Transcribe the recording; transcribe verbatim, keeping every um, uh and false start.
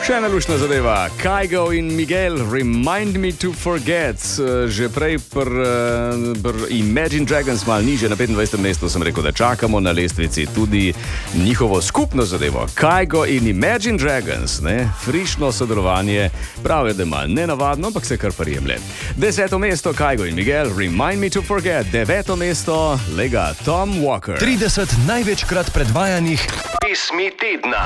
Še ena lušna zadeva. Kygo in Miguel, Remind Me to Forget. Že prej pr, pr Imagine Dragons mal niže, na petindvajsetem mestu sem rekel, da čakamo na lestvici tudi njihovo skupno zadevo. Kygo in Imagine Dragons, ne? Frišno sodelovanje, prav je, da je mal nenavadno, ampak se kar prijemlje. Deseto mesto Kygo in Miguel, Remind Me to Forget. Deveto mesto lega Tom Walker. trideset največkrat predvajanih pesmi tedna.